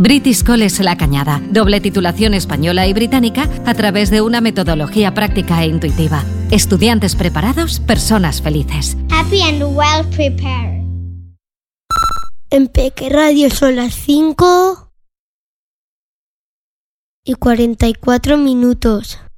British College La Cañada. Doble titulación española y británica a través de una metodología práctica e intuitiva. Estudiantes preparados, personas felices. Happy and well prepared. En Peque Radio son las 5:44.